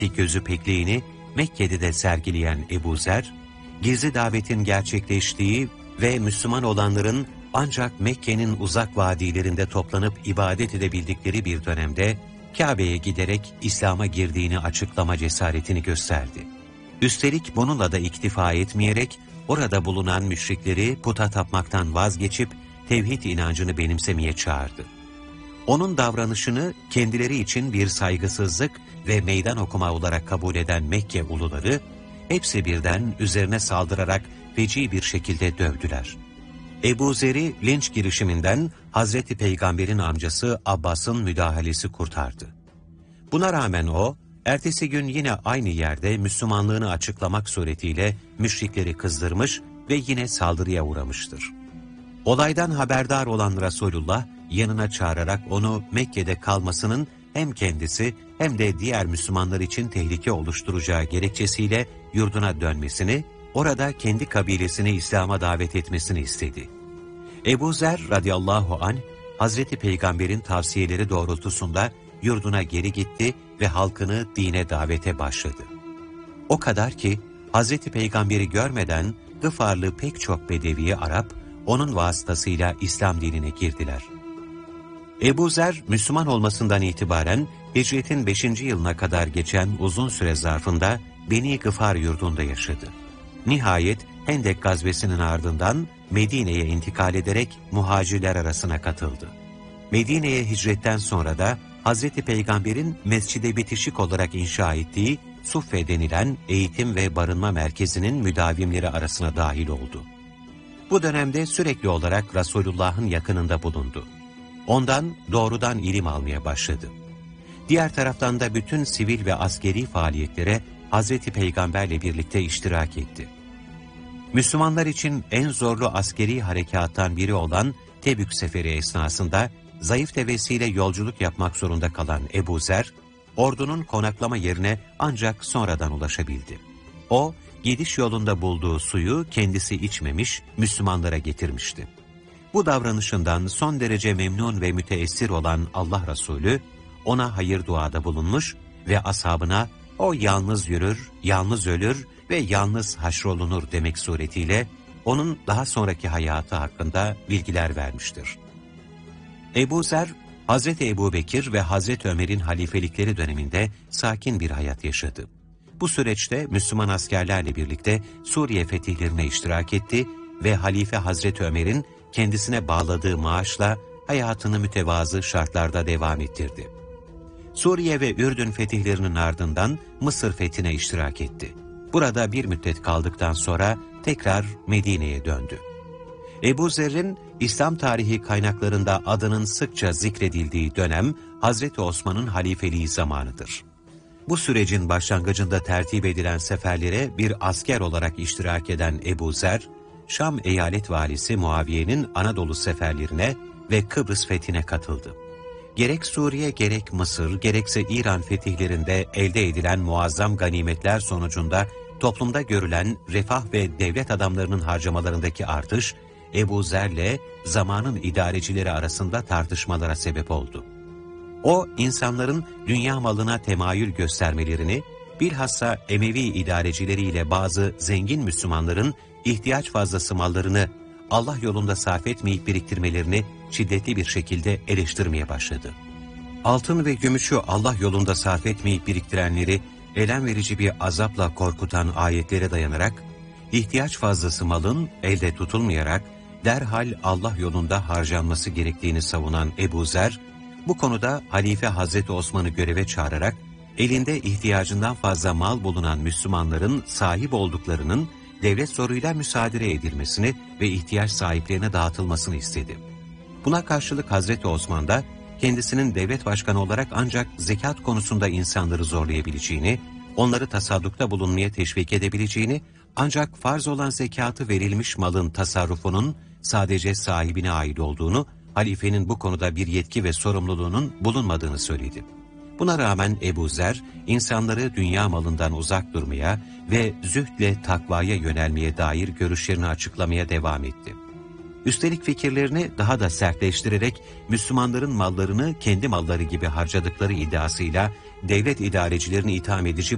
gözü pekliğini Mekke'de de sergileyen Ebu Zer, gizli davetin gerçekleştiği ve Müslüman olanların ancak Mekke'nin uzak vadilerinde toplanıp ibadet edebildikleri bir dönemde Kabe'ye giderek İslam'a girdiğini açıklama cesaretini gösterdi. Üstelik bununla da iktifa etmeyerek orada bulunan müşrikleri puta tapmaktan vazgeçip tevhid inancını benimsemeye çağırdı. Onun davranışını kendileri için bir saygısızlık ve meydan okuma olarak kabul eden Mekke uluları, hepsi birden üzerine saldırarak feci bir şekilde dövdüler. Ebu Zer'i linç girişiminden Hazreti Peygamber'in amcası Abbas'ın müdahalesi kurtardı. Buna rağmen o, ertesi gün yine aynı yerde Müslümanlığını açıklamak suretiyle müşrikleri kızdırmış ve yine saldırıya uğramıştır. Olaydan haberdar olan Resulullah, yanına çağırarak onu Mekke'de kalmasının hem kendisi hem de diğer Müslümanlar için tehlike oluşturacağı gerekçesiyle yurduna dönmesini, orada kendi kabilesini İslam'a davet etmesini istedi. Ebu Zer radıyallahu anh, Hazreti Peygamber'in tavsiyeleri doğrultusunda yurduna geri gitti ve halkını dine davete başladı. O kadar ki Hazreti Peygamber'i görmeden Gıfarlı pek çok Bedevi Arap, onun vasıtasıyla İslam dinine girdiler. Ebu Zer, Müslüman olmasından itibaren hicretin 5. yılına kadar geçen uzun süre zarfında Beni Gıfar yurdunda yaşadı. Nihayet Hendek gazvesinin ardından Medine'ye intikal ederek muhacirler arasına katıldı. Medine'ye hicretten sonra da Hazreti Peygamber'in mescide bitişik olarak inşa ettiği Suffe denilen eğitim ve barınma merkezinin müdavimleri arasına dahil oldu. Bu dönemde sürekli olarak Resulullah'ın yakınında bulundu. Ondan doğrudan ilim almaya başladı. Diğer taraftan da bütün sivil ve askeri faaliyetlere Hazreti Peygamberle birlikte iştirak etti. Müslümanlar için en zorlu askeri harekattan biri olan Tebük seferi esnasında zayıf devesiyle yolculuk yapmak zorunda kalan Ebu Zer, ordunun konaklama yerine ancak sonradan ulaşabildi. O, gidiş yolunda bulduğu suyu kendisi içmemiş, Müslümanlara getirmişti. Bu davranışından son derece memnun ve müteessir olan Allah Resulü, ona hayır duada bulunmuş ve ashabına o yalnız yürür, yalnız ölür ve yalnız haşrolunur demek suretiyle onun daha sonraki hayatı hakkında bilgiler vermiştir. Ebu Zer, Hazreti Ebubekir ve Hazreti Ömer'in halifelikleri döneminde sakin bir hayat yaşadı. Bu süreçte Müslüman askerlerle birlikte Suriye fetihlerine iştirak etti ve Halife Hazreti Ömer'in kendisine bağladığı maaşla hayatını mütevazı şartlarda devam ettirdi. Suriye ve Ürdün fetihlerinin ardından Mısır fethine iştirak etti. Burada bir müddet kaldıktan sonra tekrar Medine'ye döndü. Ebu Zer'in İslam tarihi kaynaklarında adının sıkça zikredildiği dönem Hazreti Osman'ın halifeliği zamanıdır. Bu sürecin başlangıcında tertip edilen seferlere bir asker olarak iştirak eden Ebu Zer, Şam eyalet valisi Muaviye'nin Anadolu seferlerine ve Kıbrıs fethine katıldı. Gerek Suriye, gerek Mısır, gerekse İran fetihlerinde elde edilen muazzam ganimetler sonucunda toplumda görülen refah ve devlet adamlarının harcamalarındaki artış, Ebu Zer'le zamanın idarecileri arasında tartışmalara sebep oldu. O, insanların dünya malına temayül göstermelerini, bilhassa Emevi idarecileriyle bazı zengin Müslümanların ihtiyaç fazlası mallarını Allah yolunda sarf etmeyip biriktirmelerini şiddetli bir şekilde eleştirmeye başladı. Altın ve gümüşü Allah yolunda sarf etmeyip biriktirenleri elem verici bir azapla korkutan ayetlere dayanarak, ihtiyaç fazlası malın elde tutulmayarak derhal Allah yolunda harcanması gerektiğini savunan Ebu Zer, bu konuda Halife Hazreti Osman'ı göreve çağırarak, elinde ihtiyacından fazla mal bulunan Müslümanların sahip olduklarının devlet zoruyla müsaade edilmesini ve ihtiyaç sahiplerine dağıtılmasını istedi. Buna karşılık Hazreti Osman da kendisinin devlet başkanı olarak ancak zekat konusunda insanları zorlayabileceğini, onları tasaddukta bulunmaya teşvik edebileceğini, ancak farz olan zekatı verilmiş malın tasarrufunun sadece sahibine ait olduğunu, halifenin bu konuda bir yetki ve sorumluluğunun bulunmadığını söyledi. Buna rağmen Ebu Zer, insanları dünya malından uzak durmaya ve zühdle takvaya yönelmeye dair görüşlerini açıklamaya devam etti. Üstelik fikirlerini daha da sertleştirerek Müslümanların mallarını kendi malları gibi harcadıkları iddiasıyla devlet idarecilerini itham edici